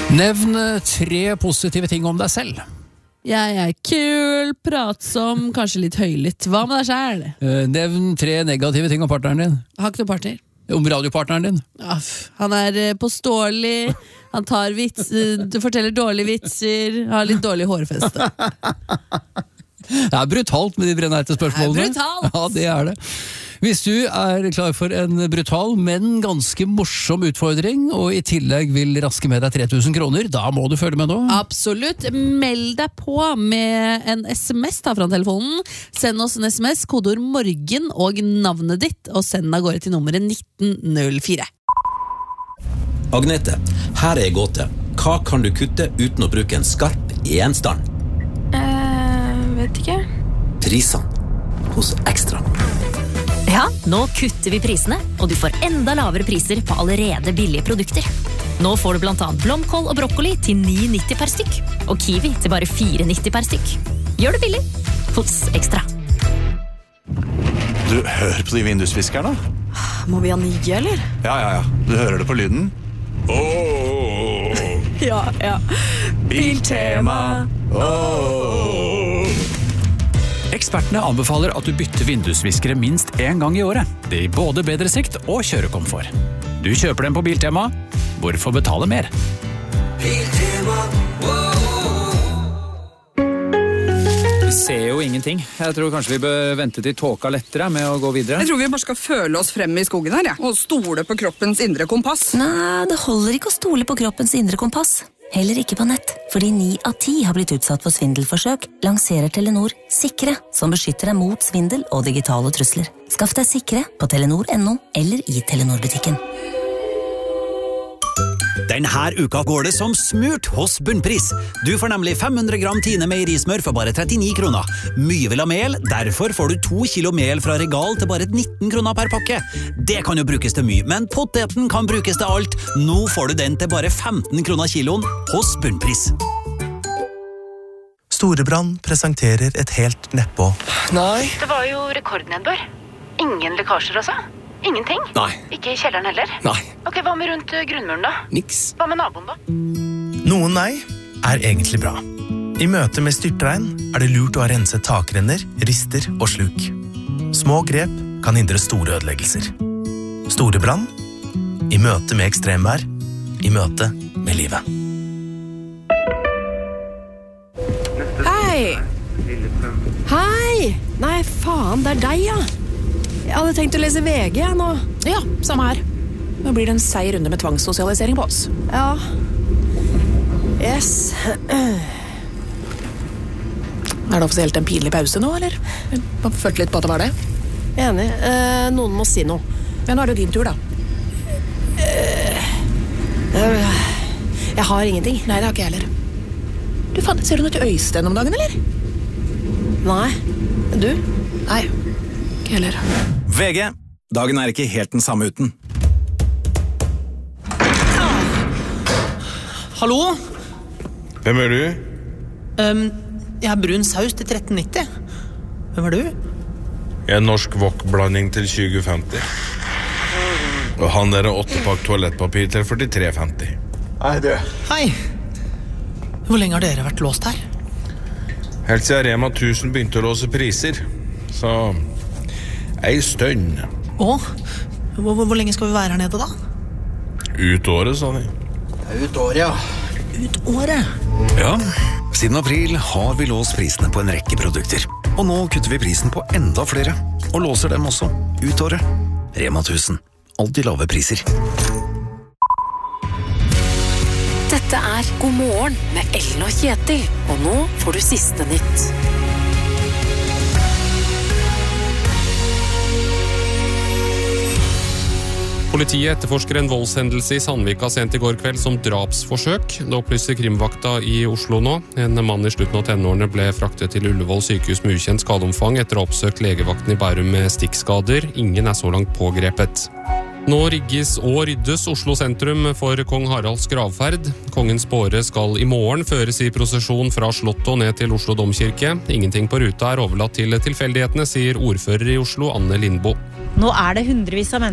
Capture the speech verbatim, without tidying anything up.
Nevn tre positive ting om deg selv. Jeg er kul, pratsom, kanskje litt høylytt. Hva med deg selv? Eh, Nevn tre negative ting om partneren din. Har ikke noen partner. Om radiopartneren din. Aff, han er eh, påståelig, han tar vits, eh, du forteller dårlige vitser, har litt dårlig hårfeste. Det er brutalt med de brennheite spørsmålene. Det er brutalt. Ja, det er det. Hvis du er klar for en brutal, men ganske morsom utfordring, og i tillegg vil raske med deg tre tusen kroner, da må du følge med nå. Absolutt. Meld deg på med en sms da fra telefonen. Send oss en sms, kodeord morgen og navnet ditt, og send den av gårde til nummeret nitten null fire. Agnete, her er gåte. Hva kan du kutte uten å bruke en skarp gjenstand? Eh, vet ikke. Prisene hos Ekstra. Ja, nå kutter vi prisene, og du får enda lavere priser på allerede billige produkter. Nå får du blant annet blomkål og brokkoli til ni nitti per stykk, og kiwi til bare fire nitti per stykk. Gjør det billig hos Ekstra. Du, hør på de vindusviskerne. Må vi ha nye, eller? Ja, ja, ja. Du hører det på lyden. Åh! Ja, ja. Biltema. Åh! Ekspertene anbefaler at du bytter vindusviskere minst en gang i året. Det gir både bedre sikt og kjørekomfort. Du kjøper dem på Biltema. Hvorfor betale mer? Biltema, Vi ser jo ingenting. Jeg tror kanskje vi bør vente til tåka lettere med å gå videre. Jeg tror vi bare skal føle oss frem i skogen her, ja. Og stole på kroppens indre kompass. Nei, det holder ikke å stole på kroppens indre kompass. Heller ikke på nett, fordi ni av ti har blitt utsatt for svindelforsøk, lanserer Telenor Sikre, som beskytter deg mot svindel og digitale trusler. Skaff deg Sikre på telenor punktum no eller i Telenor-butikken. Denne uka går det som smurt hos Bunnpris. Du får nemlig fem hundre gram Tine meierismør for bare trettini kroner. Mye vil ha mel, derfor får du to kilo mel fra Regal til bare nitten kroner per pakke. Det kan jo brukes til mye, men poteten kan brukes til alt. Nå får du den til bare femten kroner kiloen hos Bunnpris. Storebrand presenterer et helt nedpå. Nei. Det var jo rekordnedbør. Ingen lekkasjer også. Ingenting? Nei. Ikke i kjelleren heller? Nei. Ok, hva med rundt grunnmuren da? Niks. Hva med naboen da? Noen nei er egentlig bra. I møte med styrtregn er det lurt å ha renset takrenner, rister og sluk. Små grep kan hindre store ødeleggelser. Store brann, i møte med ekstremvær, i møte med livet. Hei! Hei! Nei, faen, det er deg, ja. Jeg hadde tenkt å lese V G nå. Ja, samme her. Nå blir det en seig runde med tvangssosialisering på oss. Ja. Yes. Er det offisielt en pinlig pause nå, eller? Jeg følte litt på at det var det. Enig. Eh, noen må si noe. Men nå er det jo din tur, da. Eh, jeg har ingenting. Nei, det har ikke jeg heller. Du, faen, ser du noe til Øystein om dagen, eller? Nei. Du? Nei, ikke heller. V G. Dagen er ikke helt den samme uten. Hallo? Hvem er du? Um, jeg har brun saus til tretten nitti. Hvem er du? Jeg er norsk wok-blanding til tjue femti. Og han der er åttepakk toalettpapir til førtitre femti. Hei, du. Hei. Hvor lenge har dere vært låst her? Helt siden Rema tusen begynte å låse priser. Så ei stønn. Og? Hvor, hvor, hvor lenge skal vi være her nede da? Ut året, sa de. Ut året, ja. Ut året? Ja, siden april har vi låst prisene på en rekke produkter. Og nå kutter vi prisen på enda flere. Og låser dem også. Ut året. Rema tusen. Alltid lave priser. Dette er God morgen med Ellen og Kjetil. Og nå får du siste nytt. Politiet etterforsker en voldshendelse i Sandvika sent i går kveld som drapsforsøk. Det opplyser krimvakta i Oslo nå. En mann i slutten av tenårene ble fraktet til Ullevål sykehus med ukjent skadeomfang etter å ha oppsøkt legevakten i Bærum med stikkskader. Ingen er så langt pågrepet. Nå rigges og ryddes Oslo sentrum for kong Haralds gravferd. Kongens båre skal i morgen føres i prosesjon fra Slottet og ned til Oslo domkirke. Ingenting på ruta er overlatt til tilfeldighetene, sier ordfører i Oslo, Anne Lindbo. Nå er det hundrevis av mennesker